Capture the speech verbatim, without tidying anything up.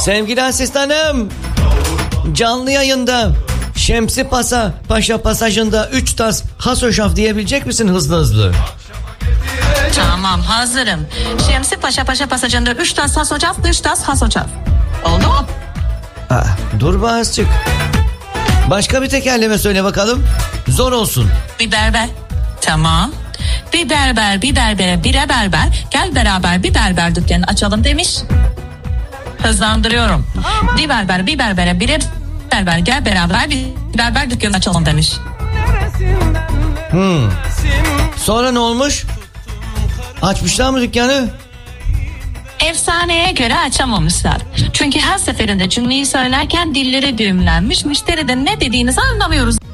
Sevgili asistanım, canlı yayında Şemsi Pasa Paşa pasajında üç tas hasoşaf diyebilecek misin hızlı hızlı? Tamam, hazırım. Şemsi Paşa Paşa pasajında üç tas hasoşaf, üç tas hasoşaf. Oldu mu? Aa, dur azıcık. Başka bir tekerleme söyle bakalım. Zor olsun. Bir berber. Tamam. Bir berber, bir berbere, bire berber. Gel beraber bir berber dükkanı açalım demiş. Hızlandırıyorum. Bir berber, bir berbere, bire berber. Gel beraber bir berber dükkanı açalım demiş. Hmm. Sonra ne olmuş? Açmışlar mı dükkanı? Efsaneye göre açamamışlar. Çünkü her seferinde cümleyi söylerken dilleri düğümlenmiş. Müşteri de ne dediğinizi anlamıyoruz